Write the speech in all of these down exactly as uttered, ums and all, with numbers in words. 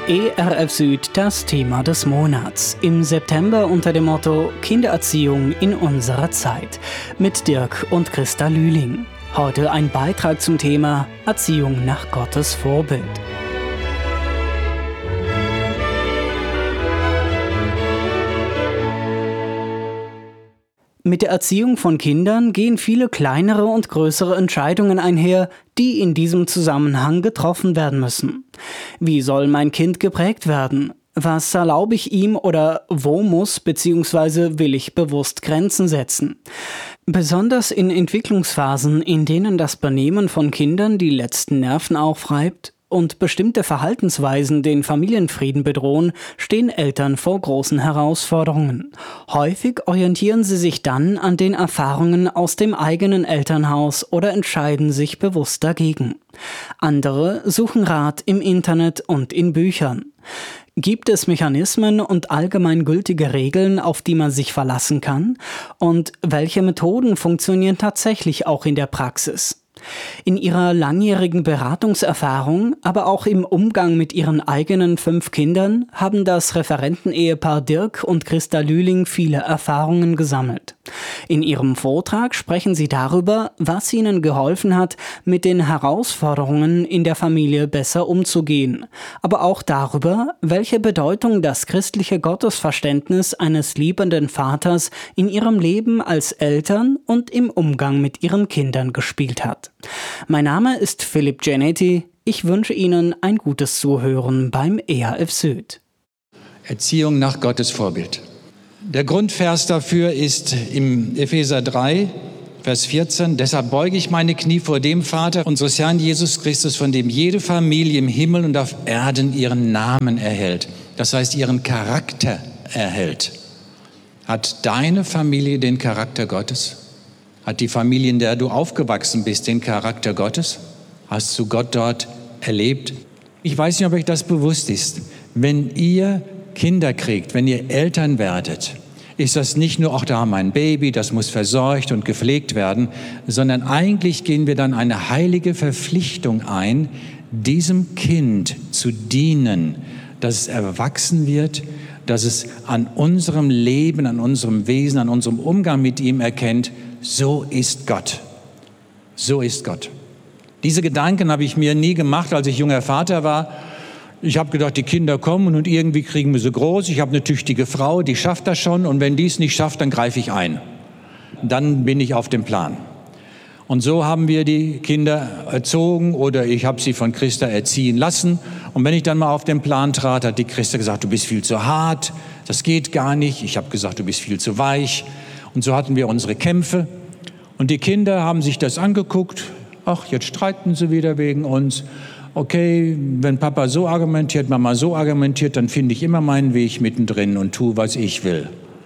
E R F Süd, das Thema des Monats. Im September unter dem Motto Kindererziehung in unserer Zeit mit Dirk und Christa Lühling. Heute ein Beitrag zum Thema Erziehung nach Gottes Vorbild. Mit der Erziehung von Kindern gehen viele kleinere und größere Entscheidungen einher, die in diesem Zusammenhang getroffen werden müssen. Wie soll mein Kind geprägt werden? Was erlaube ich ihm oder wo muss bzw. will ich bewusst Grenzen setzen? Besonders in Entwicklungsphasen, in denen das Benehmen von Kindern die letzten Nerven aufreibt und bestimmte Verhaltensweisen den Familienfrieden bedrohen, stehen Eltern vor großen Herausforderungen. Häufig orientieren sie sich dann an den Erfahrungen aus dem eigenen Elternhaus oder entscheiden sich bewusst dagegen. Andere suchen Rat im Internet und in Büchern. Gibt es Mechanismen und allgemeingültige Regeln, auf die man sich verlassen kann? Und welche Methoden funktionieren tatsächlich auch in der Praxis? In ihrer langjährigen Beratungserfahrung, aber auch im Umgang mit ihren eigenen fünf Kindern, haben das Referenten-Ehepaar Dirk und Christa Lühling viele Erfahrungen gesammelt. In ihrem Vortrag sprechen sie darüber, was ihnen geholfen hat, mit den Herausforderungen in der Familie besser umzugehen, aber auch darüber, welche Bedeutung das christliche Gottesverständnis eines liebenden Vaters in ihrem Leben als Eltern und im Umgang mit ihren Kindern gespielt hat. Mein Name ist Philipp Genetti. Ich wünsche Ihnen ein gutes Zuhören beim E R F Süd. Erziehung nach Gottes Vorbild. Der Grundvers dafür ist im Epheser drei, Vers vierzehn. Deshalb beuge ich meine Knie vor dem Vater unseres Herrn Jesus Christus, von dem jede Familie im Himmel und auf Erden ihren Namen erhält. Das heißt, ihren Charakter erhält. Hat deine Familie den Charakter Gottes? Hat die Familie, in der du aufgewachsen bist, den Charakter Gottes? Hast du Gott dort erlebt? Ich weiß nicht, ob euch das bewusst ist. Wenn ihr Kinder kriegt, wenn ihr Eltern werdet, ist das nicht nur, ach, da haben wir ein Baby, das muss versorgt und gepflegt werden, sondern eigentlich gehen wir dann eine heilige Verpflichtung ein, diesem Kind zu dienen, dass es erwachsen wird, dass es an unserem Leben, an unserem Wesen, an unserem Umgang mit ihm erkennt, so ist Gott. So ist Gott. Diese Gedanken habe ich mir nie gemacht, als ich junger Vater war. Ich habe gedacht, die Kinder kommen und irgendwie kriegen wir sie groß. Ich habe eine tüchtige Frau, die schafft das schon. Und wenn die es nicht schafft, dann greife ich ein. Dann bin ich auf dem Plan. Und so haben wir die Kinder erzogen oder ich habe sie von Christa erziehen lassen. Und wenn ich dann mal auf den Plan trat, hat die Christa gesagt, du bist viel zu hart, das geht gar nicht. Ich habe gesagt, du bist viel zu weich. Und so hatten wir unsere Kämpfe. Und die Kinder haben sich das angeguckt. Ach, jetzt streiten sie wieder wegen uns. Okay, wenn Papa so argumentiert, Mama so argumentiert, dann finde ich immer meinen Weg mittendrin und tue, was ich will.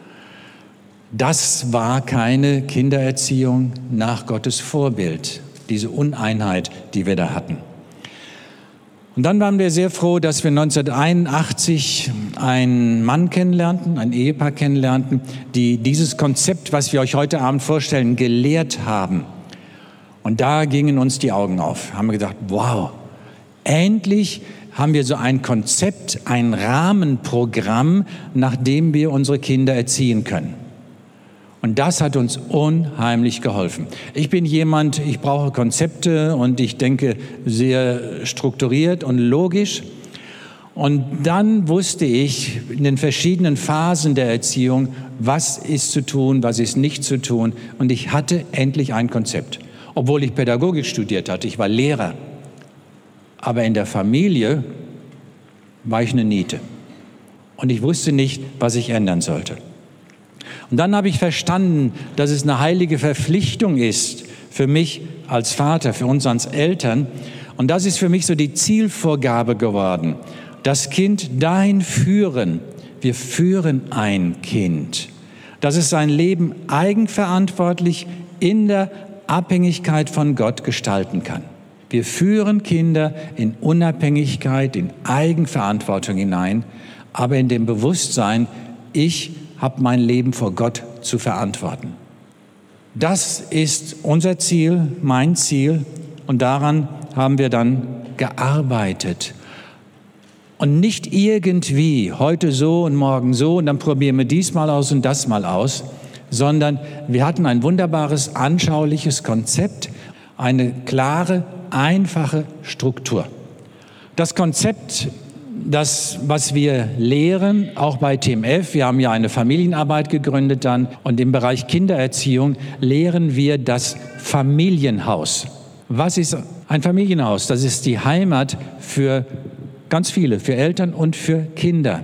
Das war keine Kindererziehung nach Gottes Vorbild, diese Uneinheit, die wir da hatten. Und dann waren wir sehr froh, dass wir neunzehnhunderteinundachtzig einen Mann kennenlernten, ein Ehepaar kennenlernten, die dieses Konzept, was wir euch heute Abend vorstellen, gelehrt haben. Und da gingen uns die Augen auf. Haben wir gedacht, wow, endlich haben wir so ein Konzept, ein Rahmenprogramm, nach dem wir unsere Kinder erziehen können. Und das hat uns unheimlich geholfen. Ich bin jemand, ich brauche Konzepte und ich denke sehr strukturiert und logisch. Und dann wusste ich in den verschiedenen Phasen der Erziehung, was ist zu tun, was ist nicht zu tun. Und ich hatte endlich ein Konzept. Obwohl ich Pädagogik studiert hatte, ich war Lehrer. Aber in der Familie war ich eine Niete. Und ich wusste nicht, was ich ändern sollte. Und dann habe ich verstanden, dass es eine heilige Verpflichtung ist für mich als Vater, für uns als Eltern. Und das ist für mich so die Zielvorgabe geworden. Das Kind dahin führen. Wir führen ein Kind. Dass es sein Leben eigenverantwortlich in der Abhängigkeit von Gott gestalten kann. Wir führen Kinder in Unabhängigkeit, in Eigenverantwortung hinein, aber in dem Bewusstsein, ich habe mein Leben vor Gott zu verantworten. Das ist unser Ziel, mein Ziel, und daran haben wir dann gearbeitet. Und nicht irgendwie, heute so und morgen so und dann probieren wir dies mal aus und das mal aus, sondern wir hatten ein wunderbares, anschauliches Konzept, eine klare, einfache Struktur. Das Konzept, das, was wir lehren, auch bei T M F, wir haben ja eine Familienarbeit gegründet dann und im Bereich Kindererziehung lehren wir das Familienhaus. Was ist ein Familienhaus? Das ist die Heimat für ganz viele, für Eltern und für Kinder.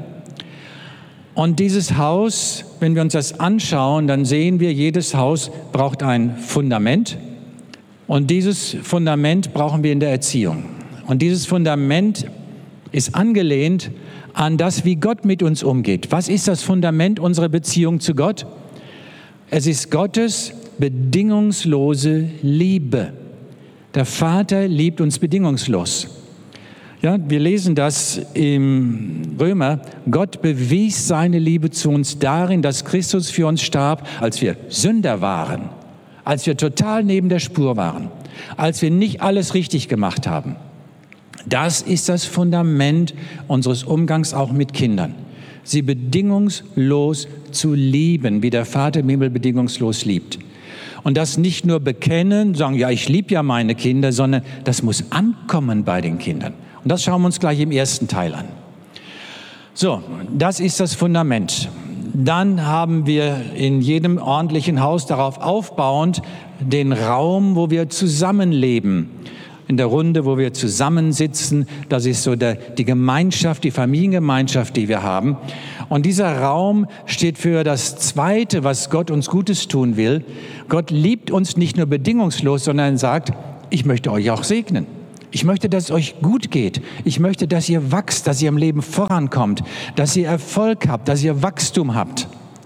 Und dieses Haus, wenn wir uns das anschauen, dann sehen wir, jedes Haus braucht ein Fundament. Und dieses Fundament brauchen wir in der Erziehung. Und dieses Fundament ist angelehnt an das, wie Gott mit uns umgeht. Was ist das Fundament unserer Beziehung zu Gott? Es ist Gottes bedingungslose Liebe. Der Vater liebt uns bedingungslos. Ja, wir lesen das im Römer. Gott bewies seine Liebe zu uns darin, dass Christus für uns starb, als wir Sünder waren, als wir total neben der Spur waren, als wir nicht alles richtig gemacht haben. Das ist das Fundament unseres Umgangs auch mit Kindern. Sie bedingungslos zu lieben, wie der Vater im Himmel bedingungslos liebt. Und das nicht nur bekennen, sagen, ja, ich liebe ja meine Kinder, sondern das muss ankommen bei den Kindern. Und das schauen wir uns gleich im ersten Teil an. So, das ist das Fundament. Dann haben wir in jedem ordentlichen Haus darauf aufbauend den Raum, wo wir zusammenleben. In der Runde, wo wir zusammensitzen, das ist so der, die Gemeinschaft, die Familiengemeinschaft, die wir haben. Und dieser Raum steht für das Zweite, was Gott uns Gutes tun will. Gott liebt uns nicht nur bedingungslos, sondern sagt, ich möchte euch auch segnen. Ich möchte, dass es euch gut geht. Ich möchte, dass ihr wachst, dass ihr im Leben vorankommt, dass ihr Erfolg habt, dass ihr Wachstum habt.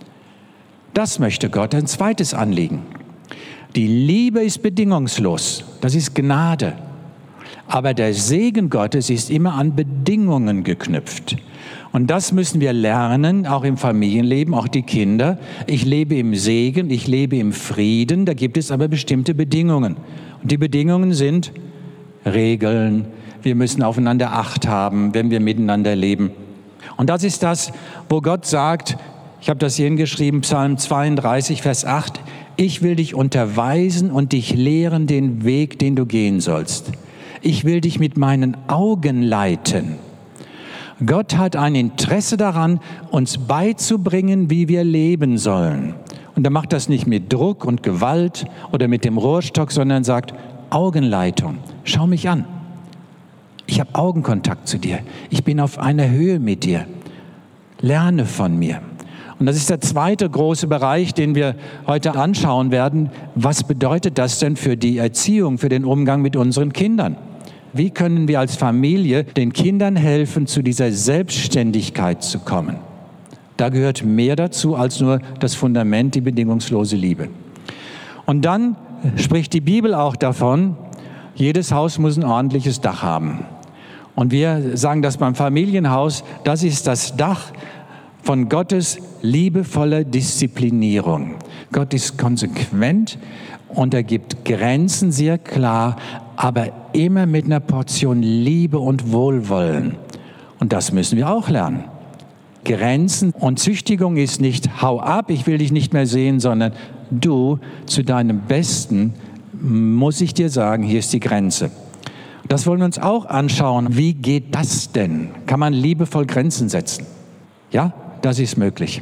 Das möchte Gott, ein zweites Anliegen. Die Liebe ist bedingungslos, das ist Gnade. Aber der Segen Gottes ist immer an Bedingungen geknüpft. Und das müssen wir lernen, auch im Familienleben, auch die Kinder. Ich lebe im Segen, ich lebe im Frieden, da gibt es aber bestimmte Bedingungen. Und die Bedingungen sind Regeln, wir müssen aufeinander Acht haben, wenn wir miteinander leben. Und das ist das, wo Gott sagt, ich habe das hier hingeschrieben, Psalm zweiunddreißig, Vers acht, ich will dich unterweisen und dich lehren den Weg, den du gehen sollst. Ich will dich mit meinen Augen leiten. Gott hat ein Interesse daran, uns beizubringen, wie wir leben sollen. Und er macht das nicht mit Druck und Gewalt oder mit dem Rohrstock, sondern sagt, Augenleitung, schau mich an. Ich habe Augenkontakt zu dir. Ich bin auf einer Höhe mit dir. Lerne von mir. Und das ist der zweite große Bereich, den wir heute anschauen werden. Was bedeutet das denn für die Erziehung, für den Umgang mit unseren Kindern? Wie können wir als Familie den Kindern helfen, zu dieser Selbstständigkeit zu kommen? Da gehört mehr dazu als nur das Fundament, die bedingungslose Liebe. Und dann spricht die Bibel auch davon, jedes Haus muss ein ordentliches Dach haben. Und wir sagen das beim Familienhaus, das ist das Dach von Gottes liebevoller Disziplinierung. Gott ist konsequent und er gibt Grenzen sehr klar, aber immer mit einer Portion Liebe und Wohlwollen. Und das müssen wir auch lernen. Grenzen und Züchtigung ist nicht, hau ab, ich will dich nicht mehr sehen, sondern du, zu deinem Besten muss ich dir sagen, hier ist die Grenze. Das wollen wir uns auch anschauen. Wie geht das denn? Kann man liebevoll Grenzen setzen? Ja, das ist möglich.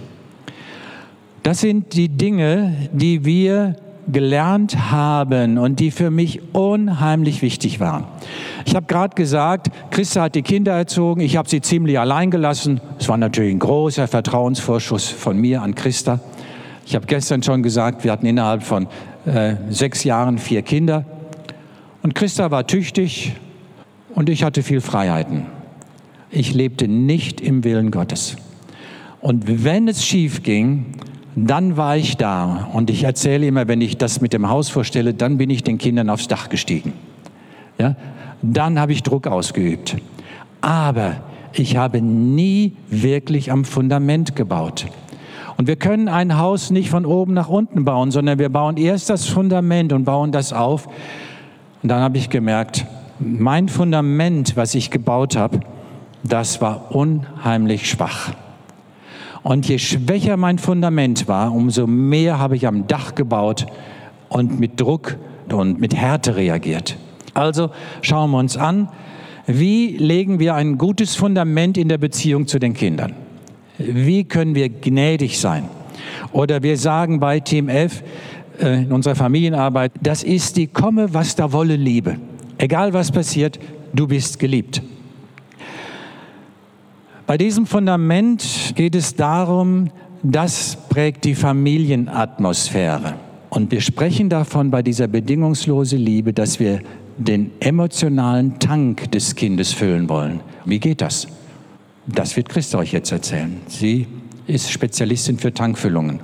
Das sind die Dinge, die wir gelernt haben und die für mich unheimlich wichtig waren. Ich habe gerade gesagt, Christa hat die Kinder erzogen, ich habe sie ziemlich allein gelassen. Es war natürlich ein großer Vertrauensvorschuss von mir an Christa. Ich habe gestern schon gesagt, wir hatten innerhalb von äh, sechs Jahren vier Kinder. Und Christa war tüchtig und ich hatte viel Freiheiten. Ich lebte nicht im Willen Gottes. Und wenn es schief ging, dann war ich da. Und ich erzähle immer, wenn ich das mit dem Haus vorstelle, dann bin ich den Kindern aufs Dach gestiegen. Ja? Dann habe ich Druck ausgeübt. Aber ich habe nie wirklich am Fundament gebaut. Und wir können ein Haus nicht von oben nach unten bauen, sondern wir bauen erst das Fundament und bauen das auf. Und dann habe ich gemerkt, mein Fundament, was ich gebaut habe, das war unheimlich schwach. Und je schwächer mein Fundament war, umso mehr habe ich am Dach gebaut und mit Druck und mit Härte reagiert. Also schauen wir uns an, wie legen wir ein gutes Fundament in der Beziehung zu den Kindern? Wie können wir gnädig sein? Oder wir sagen bei Team F äh, in unserer Familienarbeit, das ist die komme, was da wolle Liebe. Egal was passiert, du bist geliebt. Bei diesem Fundament geht es darum, das prägt die Familienatmosphäre. Und wir sprechen davon bei dieser bedingungslosen Liebe, dass wir den emotionalen Tank des Kindes füllen wollen. Wie geht das? Das wird Christa euch jetzt erzählen. Sie ist Spezialistin für Tankfüllungen.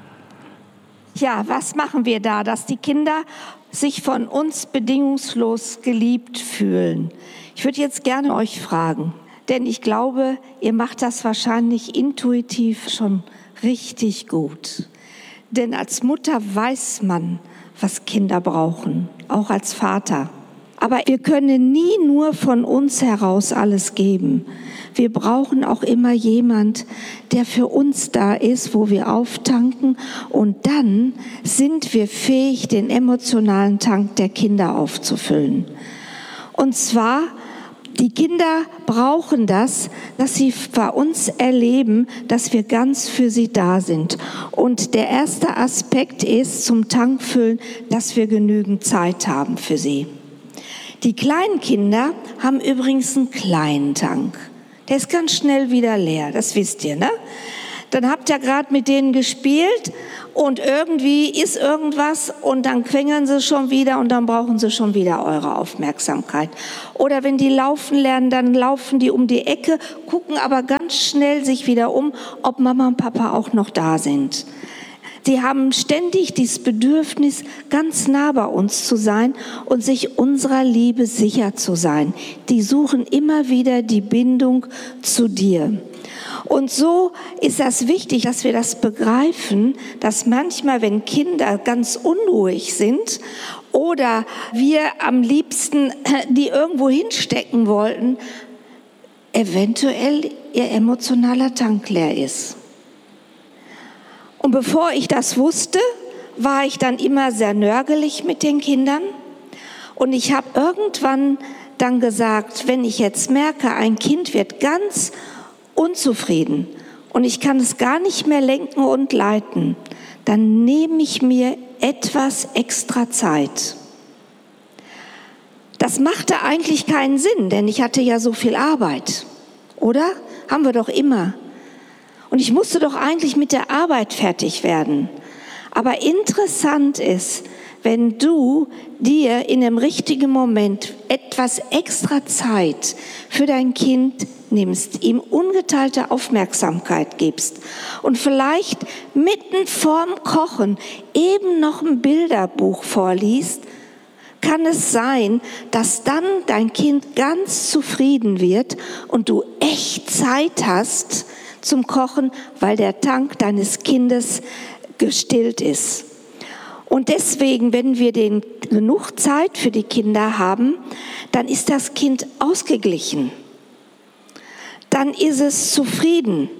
Ja, was machen wir da, dass die Kinder sich von uns bedingungslos geliebt fühlen? Ich würde jetzt gerne euch fragen, denn ich glaube, ihr macht das wahrscheinlich intuitiv schon richtig gut. Denn als Mutter weiß man, was Kinder brauchen, auch als Vater. Aber wir können nie nur von uns heraus alles geben. Wir brauchen auch immer jemand, der für uns da ist, wo wir auftanken. Und dann sind wir fähig, den emotionalen Tank der Kinder aufzufüllen. Und zwar, die Kinder brauchen das, dass sie bei uns erleben, dass wir ganz für sie da sind. Und der erste Aspekt ist zum Tankfüllen, dass wir genügend Zeit haben für sie. Die kleinen Kinder haben übrigens einen kleinen Tank. Der ist ganz schnell wieder leer, das wisst ihr, ne? Dann habt ihr gerade mit denen gespielt und irgendwie ist irgendwas und dann quengeln sie schon wieder und dann brauchen sie schon wieder eure Aufmerksamkeit. Oder wenn die laufen lernen, dann laufen die um die Ecke, gucken aber ganz schnell sich wieder um, ob Mama und Papa auch noch da sind. Sie haben ständig dieses Bedürfnis, ganz nah bei uns zu sein und sich unserer Liebe sicher zu sein. Die suchen immer wieder die Bindung zu dir. Und so ist das wichtig, dass wir das begreifen, dass manchmal, wenn Kinder ganz unruhig sind oder wir am liebsten die irgendwo hinstecken wollten, eventuell ihr emotionaler Tank leer ist. Und bevor ich das wusste, war ich dann immer sehr nörgelig mit den Kindern. Und ich habe irgendwann dann gesagt, wenn ich jetzt merke, ein Kind wird ganz unzufrieden und ich kann es gar nicht mehr lenken und leiten, dann nehme ich mir etwas extra Zeit. Das machte eigentlich keinen Sinn, denn ich hatte ja so viel Arbeit, oder? Haben wir doch immer. Und ich musste doch eigentlich mit der Arbeit fertig werden. Aber interessant ist, wenn du dir in dem richtigen Moment etwas extra Zeit für dein Kind nimmst, ihm ungeteilte Aufmerksamkeit gibst und vielleicht mitten vorm Kochen eben noch ein Bilderbuch vorliest, kann es sein, dass dann dein Kind ganz zufrieden wird und du echt Zeit hast zum Kochen, weil der Tank deines Kindes gestillt ist. Und deswegen, wenn wir den genug Zeit für die Kinder haben, dann ist das Kind ausgeglichen. Dann ist es zufrieden.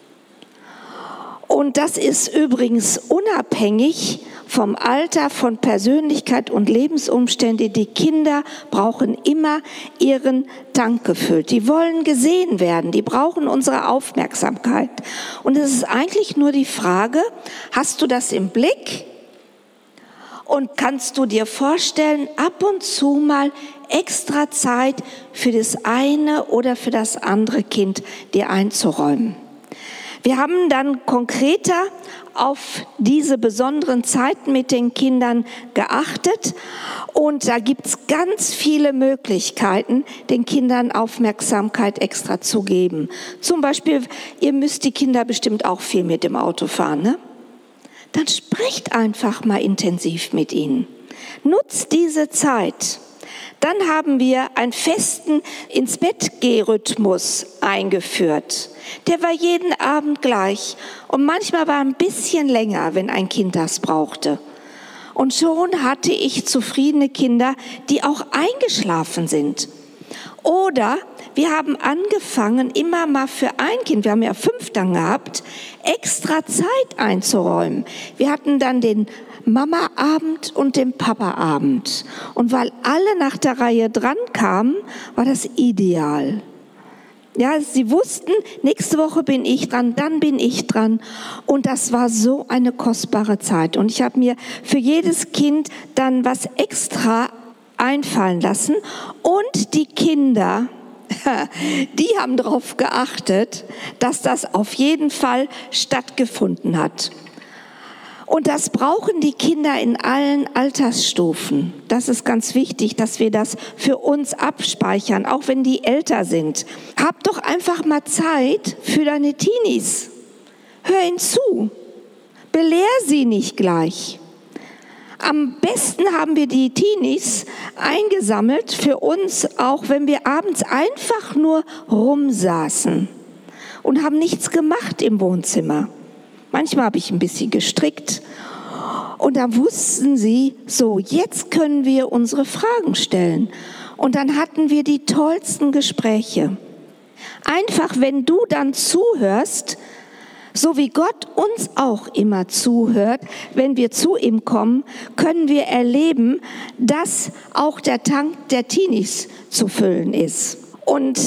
Und das ist übrigens unabhängig vom Alter, von Persönlichkeit und Lebensumstände. Die Kinder brauchen immer ihren Tank gefüllt. Die wollen gesehen werden, die brauchen unsere Aufmerksamkeit. Und es ist eigentlich nur die Frage, hast du das im Blick? Und kannst du dir vorstellen, ab und zu mal extra Zeit für das eine oder für das andere Kind dir einzuräumen? Wir haben dann konkreter auf diese besonderen Zeiten mit den Kindern geachtet und da gibt es ganz viele Möglichkeiten, den Kindern Aufmerksamkeit extra zu geben. Zum Beispiel, ihr müsst die Kinder bestimmt auch viel mit dem Auto fahren, ne? Dann sprecht einfach mal intensiv mit ihnen. Nutzt diese Zeit. Dann haben wir einen festen Ins-Bett-Geh-Rhythmus eingeführt. Der war jeden Abend gleich und manchmal war ein bisschen länger, wenn ein Kind das brauchte. Und schon hatte ich zufriedene Kinder, die auch eingeschlafen sind. Oder wir haben angefangen, immer mal für ein Kind, wir haben ja fünf dann gehabt, extra Zeit einzuräumen. Wir hatten dann den Mama-Abend und den Papa-Abend. Und weil alle nach der Reihe dran kamen, war das ideal. Ja, sie wussten, nächste Woche bin ich dran, dann bin ich dran. Und das war so eine kostbare Zeit. Und ich habe mir für jedes Kind dann was extra einfallen lassen. Und die Kinder, die haben darauf geachtet, dass das auf jeden Fall stattgefunden hat. Und das brauchen die Kinder in allen Altersstufen. Das ist ganz wichtig, dass wir das für uns abspeichern, auch wenn die älter sind. Hab doch einfach mal Zeit für deine Teenies. Hör ihnen zu. Belehr sie nicht gleich. Am besten haben wir die Teenies eingesammelt für uns, auch wenn wir abends einfach nur rumsaßen und haben nichts gemacht im Wohnzimmer. Manchmal habe ich ein bisschen gestrickt und da wussten sie, so, jetzt können wir unsere Fragen stellen. Und dann hatten wir die tollsten Gespräche. Einfach, wenn du dann zuhörst, so wie Gott uns auch immer zuhört, wenn wir zu ihm kommen, können wir erleben, dass auch der Tank der Teenies zu füllen ist. Und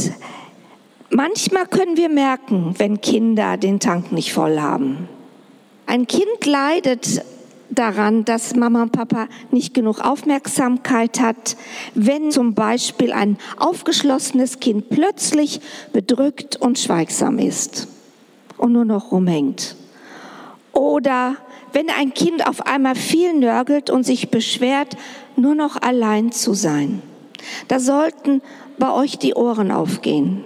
manchmal können wir merken, wenn Kinder den Tank nicht voll haben. Ein Kind leidet daran, dass Mama und Papa nicht genug Aufmerksamkeit hat, wenn zum Beispiel ein aufgeschlossenes Kind plötzlich bedrückt und schweigsam ist und nur noch rumhängt. Oder wenn ein Kind auf einmal viel nörgelt und sich beschwert, nur noch allein zu sein. Da sollten bei euch die Ohren aufgehen.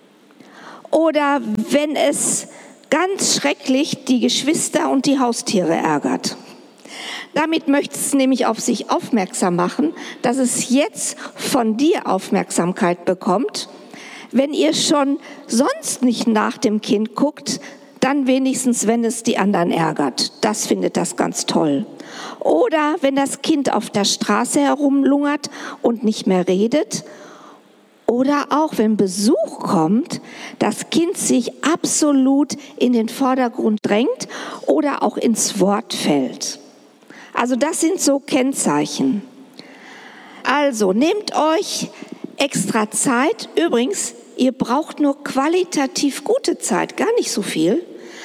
Oder wenn es ganz schrecklich die Geschwister und die Haustiere ärgert. Damit möchte es nämlich auf sich aufmerksam machen, dass es jetzt von dir Aufmerksamkeit bekommt. Wenn ihr schon sonst nicht nach dem Kind guckt, dann wenigstens, wenn es die anderen ärgert. Das findet das ganz toll. Oder wenn das Kind auf der Straße herumlungert und nicht mehr redet. Oder auch, wenn Besuch kommt, das Kind sich absolut in den Vordergrund drängt oder auch ins Wort fällt. Also das sind so Kennzeichen. Also nehmt euch extra Zeit. Übrigens, ihr braucht nur qualitativ gute Zeit, gar nicht so viel.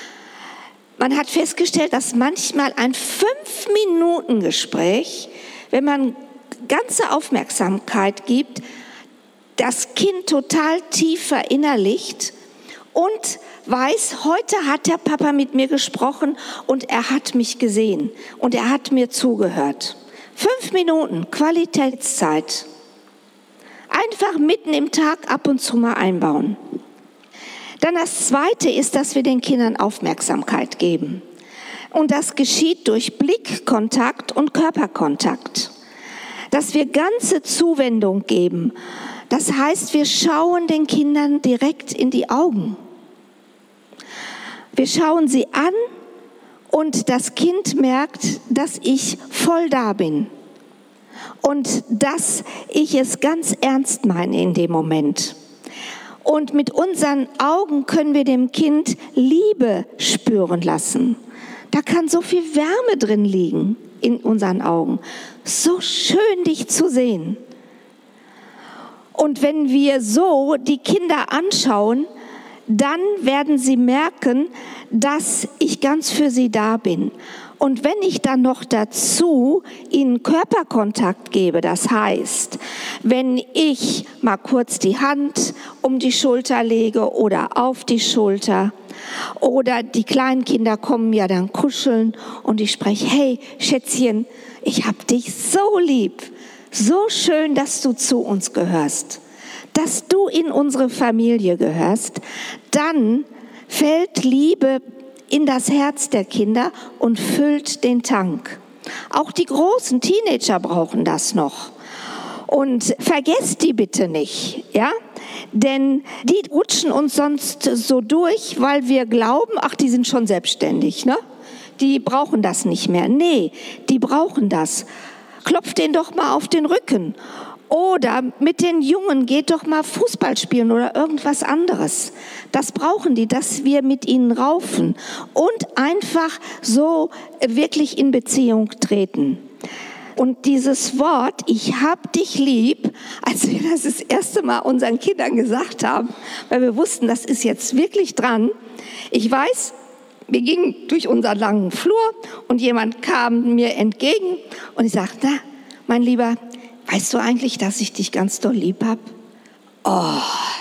Man hat festgestellt, dass manchmal ein Fünf-Minuten-Gespräch, wenn man ganze Aufmerksamkeit gibt, das Kind total tief verinnerlicht und weiß, heute hat der Papa mit mir gesprochen und er hat mich gesehen und er hat mir zugehört. Fünf Minuten Qualitätszeit. Einfach mitten im Tag ab und zu mal einbauen. Dann das Zweite ist, dass wir den Kindern Aufmerksamkeit geben. Und das geschieht durch Blickkontakt und Körperkontakt. Dass wir ganze Zuwendung geben. Das heißt, wir schauen den Kindern direkt in die Augen. Wir schauen sie an und das Kind merkt, dass ich voll da bin und dass ich es ganz ernst meine in dem Moment. Und mit unseren Augen können wir dem Kind Liebe spüren lassen. Da kann so viel Wärme drin liegen in unseren Augen. So schön, dich zu sehen. Und wenn wir so die Kinder anschauen, dann werden sie merken, dass ich ganz für sie da bin. Und wenn ich dann noch dazu ihnen Körperkontakt gebe, das heißt, wenn ich mal kurz die Hand um die Schulter lege oder auf die Schulter, oder die kleinen Kinder kommen ja dann kuscheln und ich spreche, hey Schätzchen, ich hab dich so lieb. So schön, dass du zu uns gehörst, dass du in unsere Familie gehörst. Dann fällt Liebe in das Herz der Kinder und füllt den Tank. Auch die großen Teenager brauchen das noch. Und vergesst die bitte nicht, ja? Denn die rutschen uns sonst so durch, weil wir glauben, ach, die sind schon selbstständig, ne? Die brauchen das nicht mehr. Nee, die brauchen das. Klopft den doch mal auf den Rücken Oder mit den Jungen, geht doch mal Fußball spielen oder irgendwas anderes. Das brauchen die, dass wir mit ihnen raufen und einfach so wirklich in Beziehung treten. Und dieses Wort, ich hab dich lieb, als wir das das erste Mal unseren Kindern gesagt haben, weil wir wussten, das ist jetzt wirklich dran. Ich weiß, wir gingen durch unseren langen Flur und jemand kam mir entgegen und ich sagte, na, mein Lieber, weißt du eigentlich, dass ich dich ganz doll lieb hab? Oh,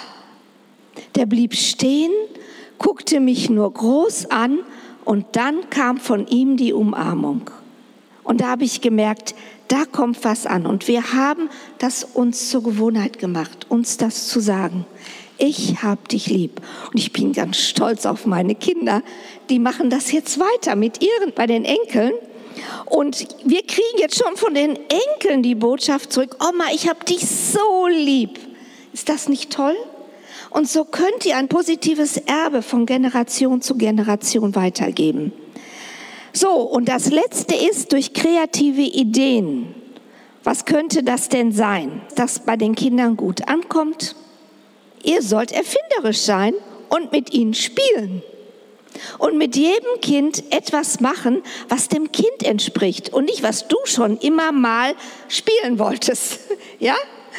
der blieb stehen, guckte mich nur groß an und dann kam von ihm die Umarmung. Und da habe ich gemerkt, da kommt was an. Und wir haben das uns zur Gewohnheit gemacht, uns das zu sagen. Ich hab dich lieb. Und ich bin ganz stolz auf meine Kinder. Die machen das jetzt weiter mit ihren, bei den Enkeln. Und wir kriegen jetzt schon von den Enkeln die Botschaft zurück, Oma, ich hab dich so lieb. Ist das nicht toll? Und so könnt ihr ein positives Erbe von Generation zu Generation weitergeben. So, und das Letzte ist durch kreative Ideen. Was könnte das denn sein, das bei den Kindern gut ankommt? Ihr sollt erfinderisch sein und mit ihnen spielen. Und mit jedem Kind etwas machen, was dem Kind entspricht und nicht, was du schon immer mal spielen wolltest. Ja?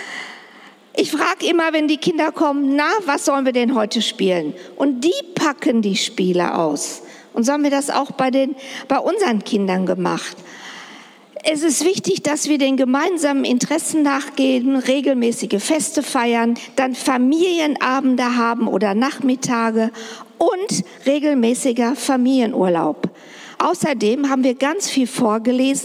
Ich frage immer, wenn die Kinder kommen, na, was sollen wir denn heute spielen? Und die packen die Spiele aus. Und so haben wir das auch bei, den, bei unseren Kindern gemacht. Es ist wichtig, dass wir den gemeinsamen Interessen nachgehen, regelmäßige Feste feiern, dann Familienabende haben oder Nachmittage und regelmäßiger Familienurlaub. Außerdem haben wir ganz viel vorgelesen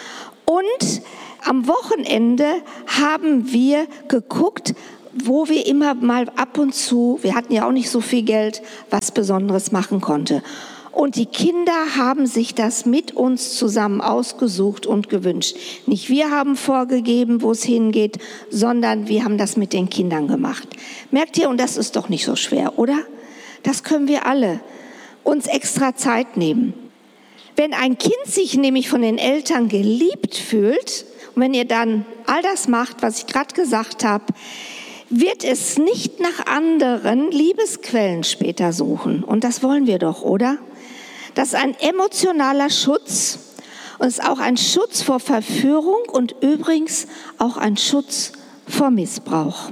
und am Wochenende haben wir geguckt, wo wir immer mal ab und zu, wir hatten ja auch nicht so viel Geld, was Besonderes machen konnte. Und die Kinder haben sich das mit uns zusammen ausgesucht und gewünscht. Nicht wir haben vorgegeben, wo es hingeht, sondern wir haben das mit den Kindern gemacht. Merkt ihr, und das ist doch nicht so schwer, oder? Das können wir alle uns extra Zeit nehmen. Wenn ein Kind sich nämlich von den Eltern geliebt fühlt, und wenn ihr dann all das macht, was ich gerade gesagt habe, wird es nicht nach anderen Liebesquellen später suchen. Und das wollen wir doch, oder? Das ist ein emotionaler Schutz und es ist auch ein Schutz vor Verführung und übrigens auch ein Schutz vor Missbrauch.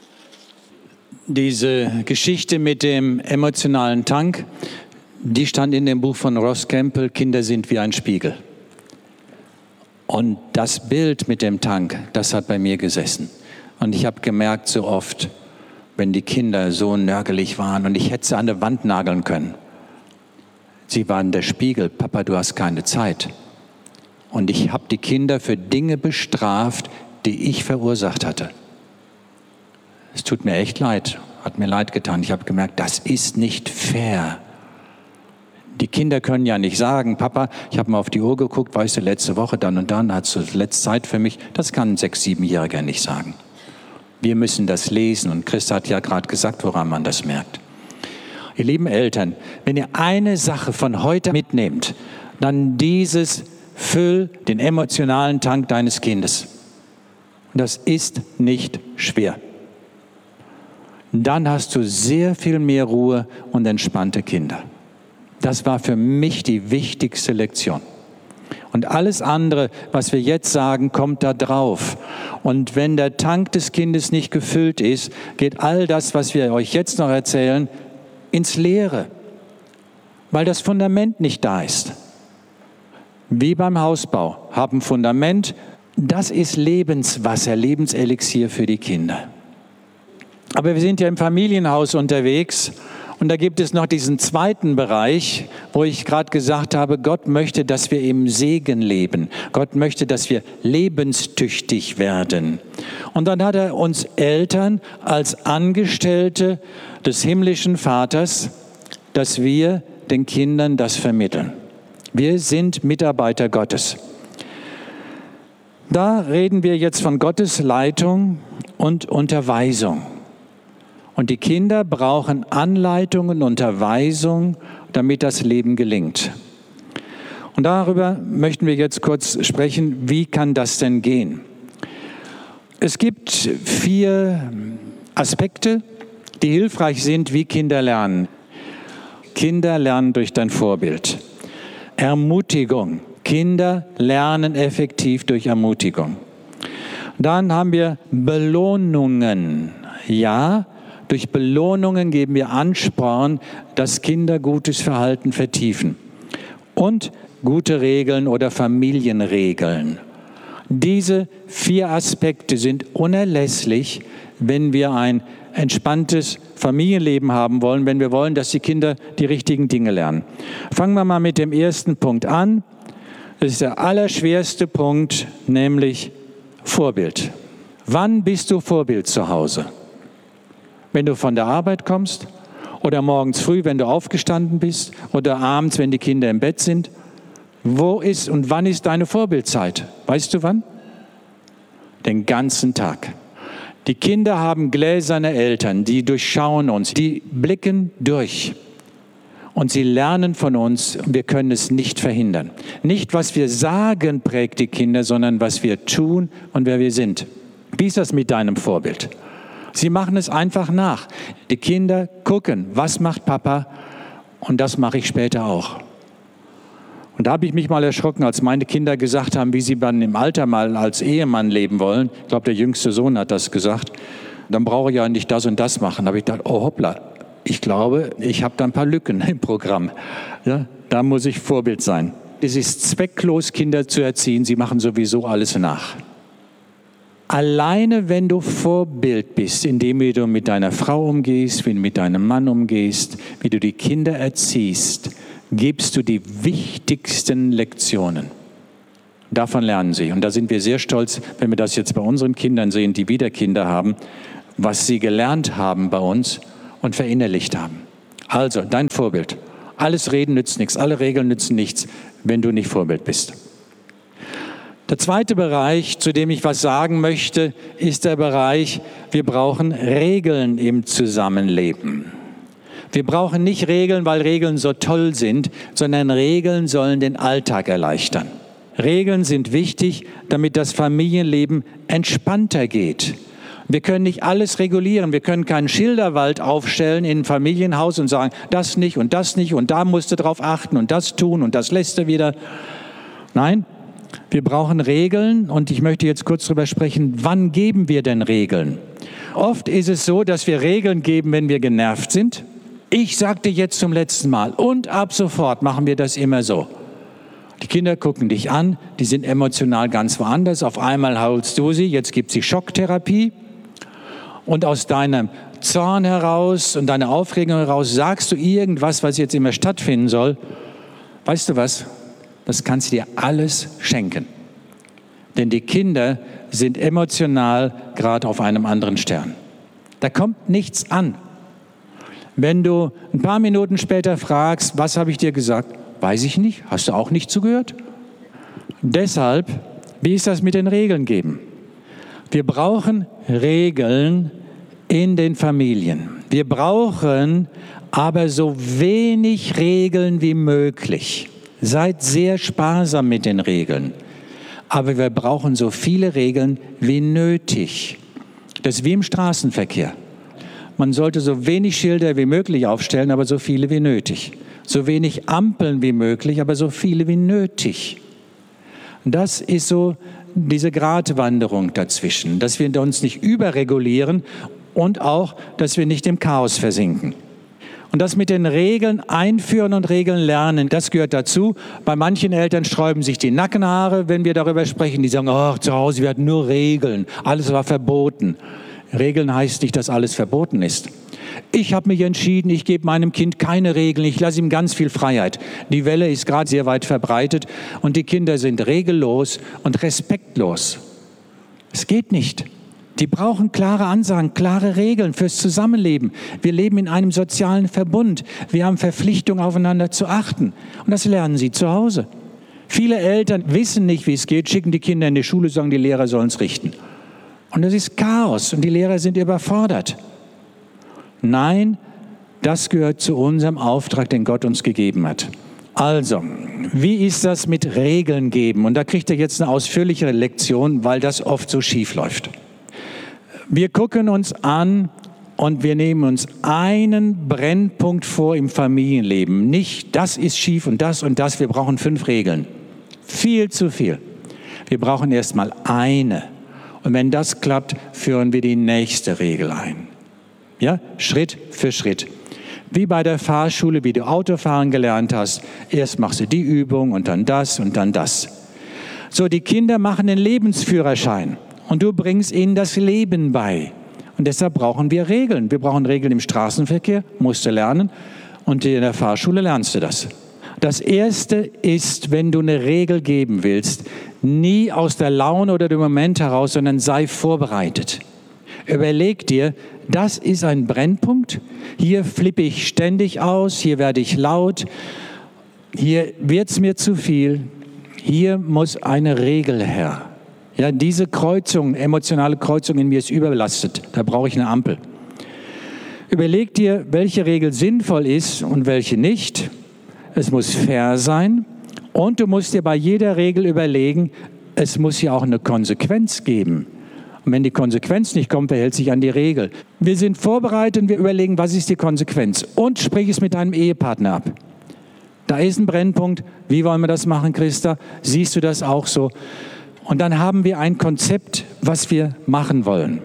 Diese Geschichte mit dem emotionalen Tank, die stand in dem Buch von Ross Campbell, Kinder sind wie ein Spiegel. Und das Bild mit dem Tank, das hat bei mir gesessen. Und ich habe gemerkt so oft, wenn die Kinder so nörgelig waren und ich hätte sie an der Wand nageln können. Sie waren der Spiegel, Papa, du hast keine Zeit. Und ich habe die Kinder für Dinge bestraft, die ich verursacht hatte. Es tut mir echt leid, hat mir leid getan. Ich habe gemerkt, das ist nicht fair. Die Kinder können ja nicht sagen, Papa, ich habe mal auf die Uhr geguckt, weißt du, letzte Woche dann und dann, hast du letzte Zeit für mich. Das kann ein Sechs-, Siebenjähriger nicht sagen. Wir müssen das lesen und Christa hat ja gerade gesagt, woran man das merkt. Ihr lieben Eltern, wenn ihr eine Sache von heute mitnehmt, dann dieses, füll den emotionalen Tank deines Kindes. Und das ist nicht schwer. Dann hast du sehr viel mehr Ruhe und entspannte Kinder. Das war für mich die wichtigste Lektion. Und alles andere, was wir jetzt sagen, kommt da drauf. Und wenn der Tank des Kindes nicht gefüllt ist, geht all das, was wir euch jetzt noch erzählen, ins Leere, weil das Fundament nicht da ist. Wie beim Hausbau, haben Fundament, das ist Lebenswasser, Lebenselixier für die Kinder. Aber wir sind ja im Familienhaus unterwegs und da gibt es noch diesen zweiten Bereich, wo ich gerade gesagt habe, Gott möchte, dass wir im Segen leben. Gott möchte, dass wir lebenstüchtig werden. Und dann hat er uns Eltern als Angestellte des himmlischen Vaters, dass wir den Kindern das vermitteln. Wir sind Mitarbeiter Gottes. Da reden wir jetzt von Gottes Leitung und Unterweisung. Und die Kinder brauchen Anleitung und Unterweisung, damit das Leben gelingt. Und darüber möchten wir jetzt kurz sprechen, wie kann das denn gehen? Es gibt vier Aspekte, die hilfreich sind, wie Kinder lernen. Kinder lernen durch dein Vorbild. Ermutigung. Kinder lernen effektiv durch Ermutigung. Dann haben wir Belohnungen. Ja, durch Belohnungen geben wir Ansporn, dass Kinder gutes Verhalten vertiefen. Und gute Regeln oder Familienregeln. Diese vier Aspekte sind unerlässlich, wenn wir ein entspanntes Familienleben haben wollen, wenn wir wollen, dass die Kinder die richtigen Dinge lernen. Fangen wir mal mit dem ersten Punkt an. Das ist der allerschwerste Punkt, nämlich Vorbild. Wann bist du Vorbild zu Hause? Wenn du von der Arbeit kommst oder morgens früh, wenn du aufgestanden bist oder abends, wenn die Kinder im Bett sind? Wo ist und wann ist deine Vorbildzeit? Weißt du wann? Den ganzen Tag. Die Kinder haben gläserne Eltern, die durchschauen uns, die blicken durch. Und sie lernen von uns und wir können es nicht verhindern. Nicht, was wir sagen, prägt die Kinder, sondern was wir tun und wer wir sind. Wie ist das mit deinem Vorbild? Sie machen es einfach nach. Die Kinder gucken, was macht Papa und das mache ich später auch. Und da habe ich mich mal erschrocken, als meine Kinder gesagt haben, wie sie dann im Alter mal als Ehemann leben wollen. Ich glaube, der jüngste Sohn hat das gesagt. Dann brauche ich ja nicht das und das machen. Da habe ich gedacht, oh hoppla, ich glaube, ich habe da ein paar Lücken im Programm. Ja, da muss ich Vorbild sein. Es ist zwecklos, Kinder zu erziehen. Sie machen sowieso alles nach. Alleine, wenn du Vorbild bist, indem du mit deiner Frau umgehst, wie du mit deinem Mann umgehst, wie du die Kinder erziehst, gibst du die wichtigsten Lektionen. Davon lernen sie. Und da sind wir sehr stolz, wenn wir das jetzt bei unseren Kindern sehen, die wieder Kinder haben, was sie gelernt haben bei uns und verinnerlicht haben. Also, dein Vorbild. Alles Reden nützt nichts, alle Regeln nützen nichts, wenn du nicht Vorbild bist. Der zweite Bereich, zu dem ich was sagen möchte, ist der Bereich, wir brauchen Regeln im Zusammenleben. Wir brauchen nicht Regeln, weil Regeln so toll sind, sondern Regeln sollen den Alltag erleichtern. Regeln sind wichtig, damit das Familienleben entspannter geht. Wir können nicht alles regulieren. Wir können keinen Schilderwald aufstellen in ein Familienhaus und sagen, das nicht und das nicht und da musst du drauf achten und das tun und das lässt du wieder. Nein, wir brauchen Regeln und ich möchte jetzt kurz darüber sprechen, wann geben wir denn Regeln? Oft ist es so, dass wir Regeln geben, wenn wir genervt sind. Ich sagte jetzt zum letzten Mal und ab sofort machen wir das immer so. Die Kinder gucken dich an, die sind emotional ganz woanders. Auf einmal holst du sie, jetzt gibt sie Schocktherapie. Und aus deinem Zorn heraus und deiner Aufregung heraus sagst du irgendwas, was jetzt immer stattfinden soll. Weißt du was? Das kannst du dir alles schenken. Denn die Kinder sind emotional gerade auf einem anderen Stern. Da kommt nichts an. Wenn du ein paar Minuten später fragst, was habe ich dir gesagt? Weiß ich nicht. Hast du auch nicht zugehört? Deshalb, wie ist das mit den Regeln geben? Wir brauchen Regeln in den Familien. Wir brauchen aber so wenig Regeln wie möglich. Seid sehr sparsam mit den Regeln. Aber wir brauchen so viele Regeln wie nötig. Das ist wie im Straßenverkehr. Man sollte so wenig Schilder wie möglich aufstellen, aber so viele wie nötig. So wenig Ampeln wie möglich, aber so viele wie nötig. Das ist so diese Gratwanderung dazwischen, dass wir uns nicht überregulieren und auch, dass wir nicht im Chaos versinken. Und das mit den Regeln einführen und Regeln lernen, das gehört dazu. Bei manchen Eltern sträuben sich die Nackenhaare, wenn wir darüber sprechen. Die sagen, oh, zu Hause, wir hatten nur Regeln, alles war verboten. Regeln heißt nicht, dass alles verboten ist. Ich habe mich entschieden, ich gebe meinem Kind keine Regeln, ich lasse ihm ganz viel Freiheit. Die Welle ist gerade sehr weit verbreitet und die Kinder sind regellos und respektlos. Es geht nicht. Die brauchen klare Ansagen, klare Regeln fürs Zusammenleben. Wir leben in einem sozialen Verbund. Wir haben Verpflichtung, aufeinander zu achten. Und das lernen sie zu Hause. Viele Eltern wissen nicht, wie es geht, schicken die Kinder in die Schule, sagen, die Lehrer sollen es richten. Und das ist Chaos und die Lehrer sind überfordert. Nein, das gehört zu unserem Auftrag, den Gott uns gegeben hat. Also, wie ist das mit Regeln geben? Und da kriegt ihr jetzt eine ausführlichere Lektion, weil das oft so schief läuft. Wir gucken uns an und wir nehmen uns einen Brennpunkt vor im Familienleben. Nicht, das ist schief und das und das. Wir brauchen fünf Regeln. Viel zu viel. Wir brauchen erstmal eine. Und wenn das klappt, führen wir die nächste Regel ein. Ja, Schritt für Schritt. Wie bei der Fahrschule, wie du Autofahren gelernt hast. Erst machst du die Übung und dann das und dann das. So, die Kinder machen den Lebensführerschein und du bringst ihnen das Leben bei. Und deshalb brauchen wir Regeln. Wir brauchen Regeln im Straßenverkehr, musst du lernen. Und in der Fahrschule lernst du das. Das Erste ist, wenn du eine Regel geben willst, nie aus der Laune oder dem Moment heraus, sondern sei vorbereitet. Überleg dir, das ist ein Brennpunkt. Hier flippe ich ständig aus, hier werde ich laut, hier wird es mir zu viel. Hier muss eine Regel her. Ja, diese Kreuzung, emotionale Kreuzung in mir ist überbelastet. Da brauche ich eine Ampel. Überleg dir, welche Regel sinnvoll ist und welche nicht. Es muss fair sein. Und du musst dir bei jeder Regel überlegen, es muss ja auch eine Konsequenz geben. Und wenn die Konsequenz nicht kommt, wer hält sich an die Regel? Wir sind vorbereitet und wir überlegen, was ist die Konsequenz? Und sprich es mit deinem Ehepartner ab. Da ist ein Brennpunkt. Wie wollen wir das machen, Christa? Siehst du das auch so? Und dann haben wir ein Konzept, was wir machen wollen.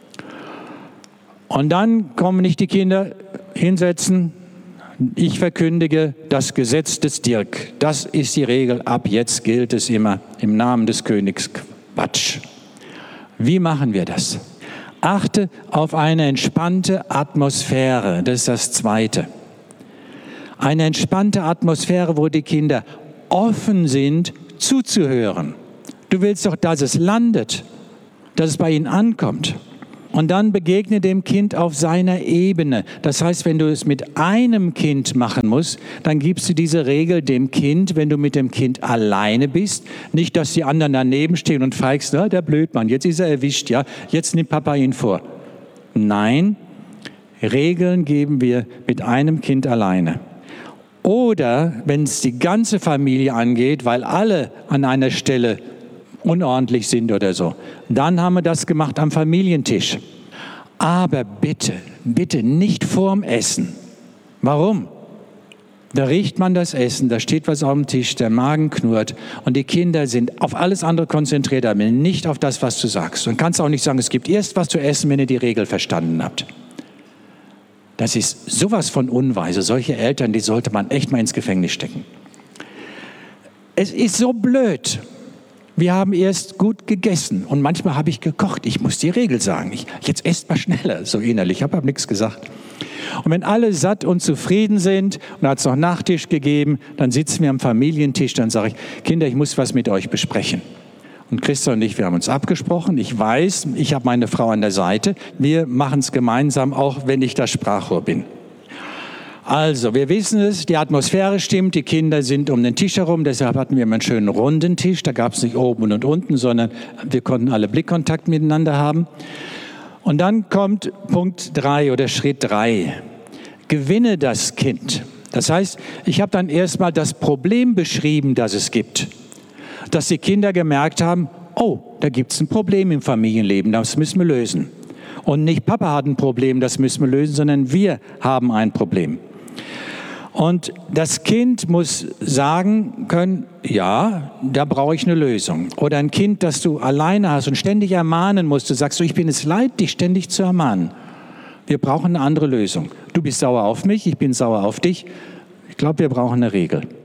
Und dann kommen nicht die Kinder hinsetzen. Ich verkündige das Gesetz des Dirk. Das ist die Regel. Ab jetzt gilt es immer im Namen des Königs. Quatsch. Wie machen wir das? Achte auf eine entspannte Atmosphäre. Das ist das Zweite. Eine entspannte Atmosphäre, wo die Kinder offen sind, zuzuhören. Du willst doch, dass es landet, dass es bei ihnen ankommt. Und dann begegne dem Kind auf seiner Ebene. Das heißt, wenn du es mit einem Kind machen musst, dann gibst du diese Regel dem Kind, wenn du mit dem Kind alleine bist. Nicht, dass die anderen daneben stehen und feigst, ah, der Blödmann, jetzt ist er erwischt, ja, jetzt nimmt Papa ihn vor. Nein, Regeln geben wir mit einem Kind alleine. Oder wenn es die ganze Familie angeht, weil alle an einer Stelle unordentlich sind oder so, dann haben wir das gemacht am Familientisch. Aber bitte, bitte nicht vorm Essen. Warum? Da riecht man das Essen, da steht was auf dem Tisch, der Magen knurrt und die Kinder sind auf alles andere konzentriert, aber nicht auf das, was du sagst. Und kannst auch nicht sagen, es gibt erst was zu essen, wenn ihr die Regel verstanden habt. Das ist sowas von unweise. Solche Eltern, die sollte man echt mal ins Gefängnis stecken. Es ist so blöd. Wir haben erst gut gegessen und manchmal habe ich gekocht. Ich muss die Regel sagen. Ich, jetzt esst mal schneller, so innerlich. Ich habe hab nichts gesagt. Und wenn alle satt und zufrieden sind und hat es noch Nachtisch gegeben, dann sitzen wir am Familientisch, dann sage ich, Kinder, ich muss was mit euch besprechen. Und Christa und ich, wir haben uns abgesprochen. Ich weiß, ich habe meine Frau an der Seite. Wir machen es gemeinsam, auch wenn ich das Sprachrohr bin. Also, wir wissen es, die Atmosphäre stimmt, die Kinder sind um den Tisch herum, deshalb hatten wir einen schönen runden Tisch. Da gab es nicht oben und unten, sondern wir konnten alle Blickkontakt miteinander haben. Und dann kommt Punkt drei oder Schritt drei. Gewinne das Kind. Das heißt, ich habe dann erstmal das Problem beschrieben, das es gibt. Dass die Kinder gemerkt haben, oh, da gibt es ein Problem im Familienleben, das müssen wir lösen. Und nicht Papa hat ein Problem, das müssen wir lösen, sondern wir haben ein Problem. Und das Kind muss sagen können, ja, da brauche ich eine Lösung. Oder ein Kind, das du alleine hast und ständig ermahnen musst, du sagst, so, ich bin es leid, dich ständig zu ermahnen. Wir brauchen eine andere Lösung. Du bist sauer auf mich, ich bin sauer auf dich. Ich glaube, wir brauchen eine Regel.